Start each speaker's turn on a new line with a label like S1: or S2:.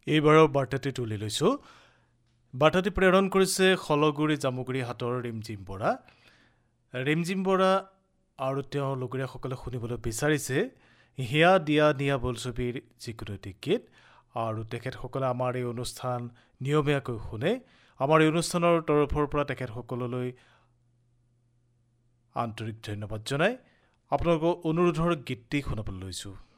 S1: এইবাৰৰ বাৰ্তাটি তুলি লৈছোঁ। বাৰ্তাটি প্ৰেৰণ কৰিছে খলগুৰি জামুগুৰি হাটৰ ৰিমজিম বৰা। ৰিমজিম বৰা আৰু তেওঁৰ লগৰীয়াসকলে শুনিবলৈ বিচাৰিছে হিয়া দিয়া নিয়া বোলছবিৰ যিকোনো এটি গীত, আৰু তেখেতসকলে আমাৰ এই অনুষ্ঠান নিয়মীয়াকৈ শুনে। আমাৰ এই অনুষ্ঠানৰ তৰফৰ পৰা তেখেতসকললৈ আন্তৰিক ধন্যবাদ জনাই আপোনালোকৰ অনুৰোধৰ গীতটি শুনাবলৈ লৈছোঁ।